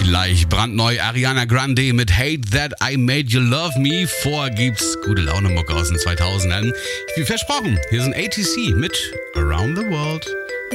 gleich brandneu Ariana Grande mit Hate That I Made You Love Me. Vor gibt's gute Laune Mucke aus den 2000ern. Wie versprochen, hier sind ATC mit Around the World.